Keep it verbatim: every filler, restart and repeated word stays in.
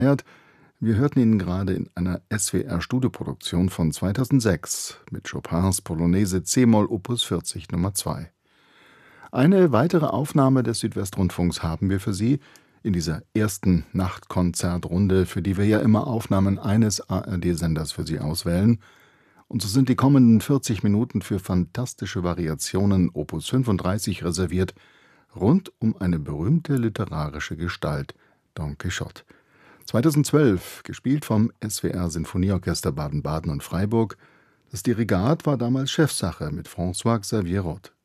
Wir hörten ihn gerade in einer S W R-Studioproduktion von zweitausendsechs mit Chopins Polonaise c-Moll Opus vierzig Nummer zwei. Eine weitere Aufnahme des Südwestrundfunks haben wir für Sie in dieser ersten Nachtkonzertrunde, für die wir ja immer Aufnahmen eines A R D-Senders für Sie auswählen. Und so sind die kommenden vierzig Minuten für fantastische Variationen Opus fünfunddreißig reserviert, rund um eine berühmte literarische Gestalt, Don Quixote. zweitausendzwölf, gespielt vom S W R-Sinfonieorchester Baden-Baden und Freiburg. Das Dirigat war damals Chefsache mit François Xavier Roth.